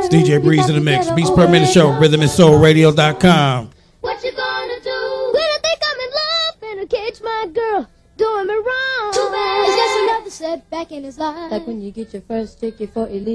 It's DJ Breeze in the mix. Beats per minute show. RhythmandSoulRadio.com. What you gonna do when I think I'm in love and I catch my girl doing me wrong? Too bad. It's just another setback in his life. Like when you get your first ticket for illegal.